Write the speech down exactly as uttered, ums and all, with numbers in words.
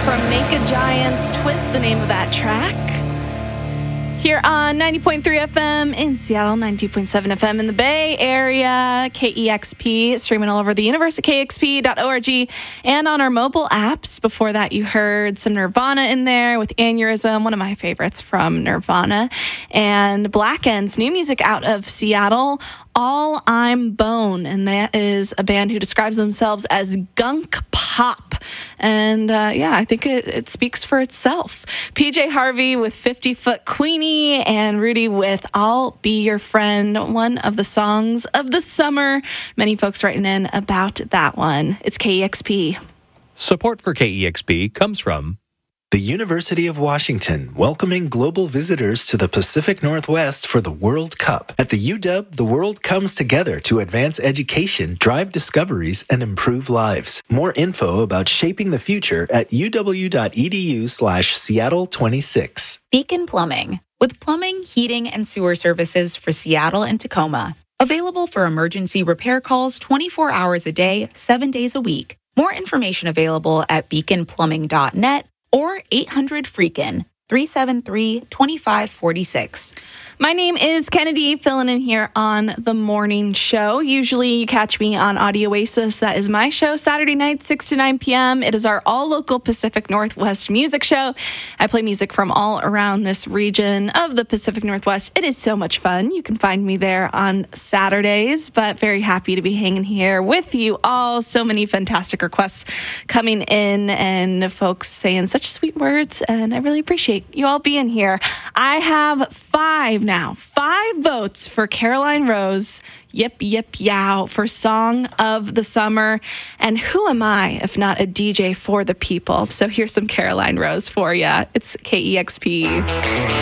from Naked Giants, Twist, the name of that track. Here on ninety point three F M in Seattle, ninety-two point seven F M in the Bay Area, K E X P, streaming all over the universe at K X P dot org and on our mobile apps. Before that, you heard some Nirvana in there with Aneurysm, one of my favorites from Nirvana, and Black Ends, new music out of Seattle, All I'm Bone, and that is a band who describes themselves as gunk pop. And uh, yeah, I think it, it speaks for itself. P J Harvey with fifty foot Queenie and Rudy with I'll Be Your Friend, one of the songs of the summer. Many folks writing in about that one. It's K E X P. Support for K E X P comes from the University of Washington, welcoming global visitors to the Pacific Northwest for the World Cup. At the U W, the world comes together to advance education, drive discoveries, and improve lives. More info about shaping the future at uw.edu slash Seattle 26. Beacon Plumbing, with plumbing, heating, and sewer services for Seattle and Tacoma. Available for emergency repair calls twenty-four hours a day, seven days a week. More information available at beacon plumbing dot net or eight hundred freakin, three seven three, two five four six. My name is Kennedy, filling in here on the morning show. Usually you catch me on Audio Oasis. That is my show, Saturday night, six to nine p.m. It is our all-local Pacific Northwest music show. I play music from all around this region of the Pacific Northwest. It is so much fun. You can find me there on Saturdays, but very happy to be hanging here with you all. So many fantastic requests coming in and folks saying such sweet words, and I really appreciate you all being here. I have five now, five votes for Caroline Rose, Yip Yip Yow, for Song of the Summer. And who am I if not a D J for the people? So here's some Caroline Rose for you. It's K E X P.